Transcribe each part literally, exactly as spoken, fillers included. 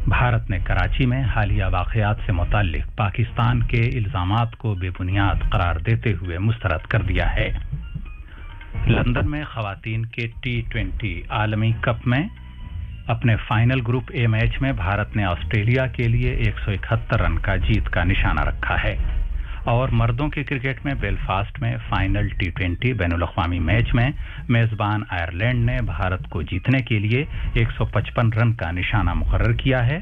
भारत ने कराची में हालिया वाक़यात से मुताल्लिक़ पाकिस्तान के इल्ज़ामात को बेबुनियाद करार देते हुए मुस्तरद कर दिया है। लंदन में ख़वातीन के टी ट्वेंटी आलमी कप में अपने फाइनल ग्रुप ए मैच में भारत ने ऑस्ट्रेलिया के लिए एक सौ इकहत्तर रन का जीत का निशाना रखा है और मर्दों के क्रिकेट में बेलफास्ट में फाइनल टी ट्वेंटी बैनुल-अक़वामी मैच में मेज़बान आयरलैंड ने भारत को जीतने के लिए एक सौ पचपन रन का निशाना मुकर्रर किया है।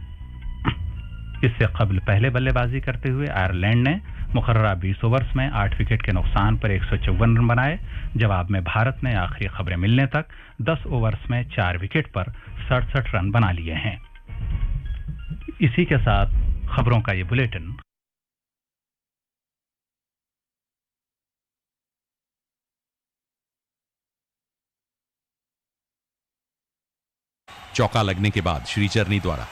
इससे कबल पहले बल्लेबाजी करते हुए आयरलैंड ने मुकर्ररा बीस ओवर्स में आठ विकेट के नुकसान पर एक सौ चौवन रन बनाए। जवाब में भारत ने आखिरी खबरें मिलने तक दस ओवर्स में चार विकेट पर सड़सठ रन बना लिए हैं। इसी के साथ खबरों का ये बुलेटिन चौका लगने के बाद श्रीचरनी द्वारा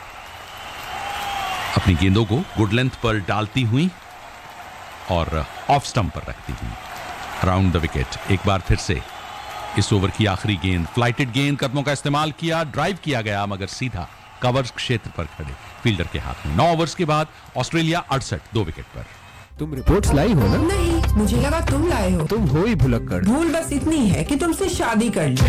अपनी गेंदों को गुड लेंथ पर डालती हुई और ऑफ स्टंप पर रखती हुई अराउंड द विकेट। एक बार फिर से इस ओवर की आखिरी गेंद, फ्लाइटेड गेंद, कदमों का इस्तेमाल किया, ड्राइव किया गया मगर सीधा कवर क्षेत्र पर खड़े फील्डर के हाथ में। नौ ओवर्स के बाद ऑस्ट्रेलिया अड़सठ दो विकेट पर। तुम रिपोर्ट्स लाई हो ना? नहीं, मुझे लगा तुम लाए हो। तुम हो ही भुलक्कड़। भूल बस इतनी है कि तुमसे शादी कर ली।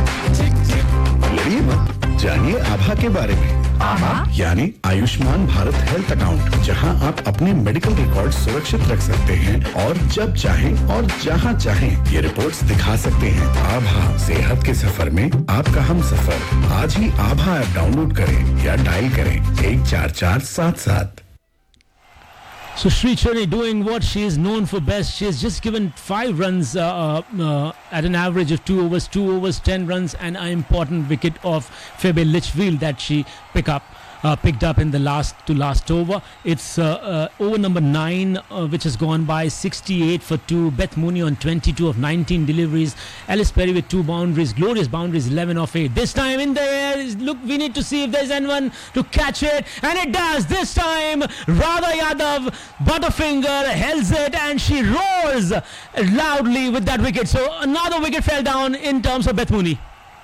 लड़िए मत, जानिए आभा के बारे में। आभा यानी आयुष्मान भारत हेल्थ अकाउंट, जहां आप अपने मेडिकल रिकॉर्ड सुरक्षित रख सकते हैं और जब चाहें और जहां चाहें ये रिपोर्ट्स दिखा सकते हैं। आभा, सेहत के सफर में आपका हम सफर। आज ही आभा ऐप डाउनलोड करें या डायल करें एक चार चार सात सात। So Srichari doing what she is known for best. She has just given five runs uh, uh, at an average of two overs, two overs, ten runs, and an important wicket of Febe Litchfield that she pick up, uh, picked up in the last to last over. It's uh, uh, over number nine, uh, which has gone by sixty-eight for two. Beth Mooney on twenty-two of nineteen deliveries. Alice Perry with two boundaries. Glorious boundaries, eleven of eight. This time in the air, look, we need to see if there's anyone to catch it, and it does. This time, Radha Yadav, Butterfinger, holds it, and she roars loudly with that wicket. So another wicket fell down in terms of Beth Mooney.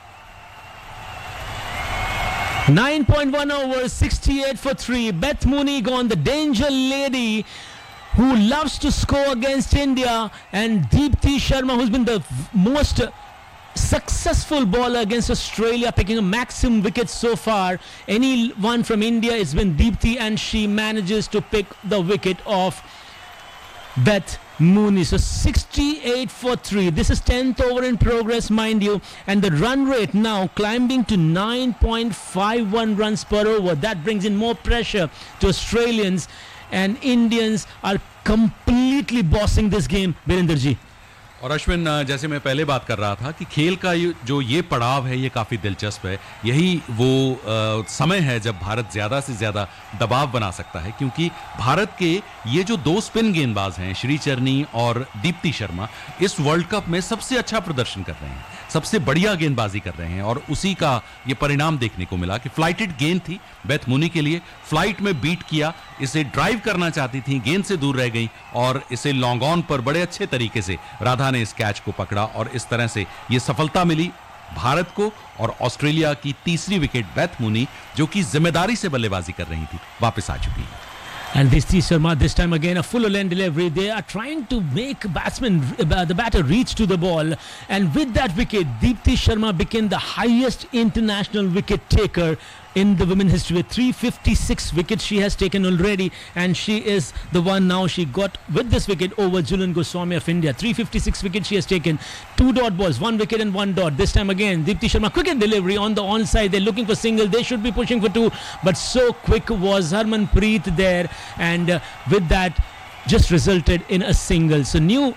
nine point one overs, sixty-eight for three. Beth Mooney gone, the danger lady who loves to score against India, and Deepti Sharma, who's been the most successful bowler against Australia, picking a maximum wickets so far. Anyone from India, it's been Deepti, and she manages to pick the wicket of Beth Mooney. So sixty-eight for three. This is tenth over in progress, mind you, and the run rate now climbing to nine point five one runs per over. That brings in more pressure to Australians, and Indians are completely bossing this game, Birinder ji. और अश्विन, जैसे मैं पहले बात कर रहा था कि खेल का जो ये पड़ाव है ये काफ़ी दिलचस्प है। यही वो आ, समय है जब भारत ज़्यादा से ज़्यादा दबाव बना सकता है, क्योंकि भारत के ये जो दो स्पिन गेंदबाज हैं, श्रीचरनी और दीप्ति शर्मा, इस वर्ल्ड कप में सबसे अच्छा प्रदर्शन कर रहे हैं, सबसे बढ़िया गेंदबाजी कर रहे हैं। और उसी का ये परिणाम देखने को मिला कि फ्लाइटेड गेंद थी बेथ मुनी के लिए, फ्लाइट में बीट किया, इसे ड्राइव करना चाहती थी, गेंद से दूर रह गई और इसे लॉन्ग ऑन पर बड़े अच्छे तरीके से राधा ने इस कैच को पकड़ा और इस तरह से ये सफलता मिली भारत को। और ऑस्ट्रेलिया की तीसरी विकेट बेथ मुनी, जो कि जिम्मेदारी से बल्लेबाजी कर रही थी, वापस आ चुकी है। And Deepti Sharma, this time again, a full length delivery. They are trying to make batsman, uh, the batter reach to the ball. And with that wicket, Deepti Sharma became the highest international wicket taker in the women history. With three hundred fifty-six wickets she has taken already, and she is the one now. She got with this wicket over Julian Goswami of India. three hundred fifty-six wickets she has taken, two dot balls, one wicket and one dot. This time again, Deepti Sharma, quick delivery on the onside. They're looking for single. They should be pushing for two, but so quick was Harmanpreet there, and uh, with that, just resulted in a single. So new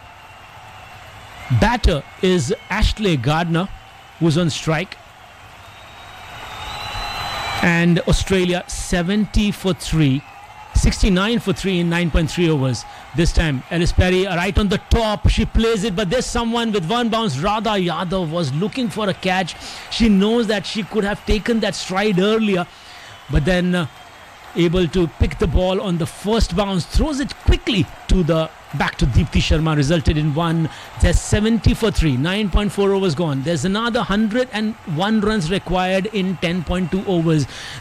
batter is Ashley Gardner, who's on strike. And Australia seventy for three, sixty-nine for three in nine point three overs. This time Alice Perry right on the top, she plays it, but there's someone with one bounce. Radha Yadav was looking for a catch. She knows that she could have taken that stride earlier, but then uh, able to pick the ball on the first bounce, throws it quickly to the back to Deepti Sharma, resulted in one. There's seventy for three, nine point four overs gone. There's another one hundred one runs required in ten point two overs.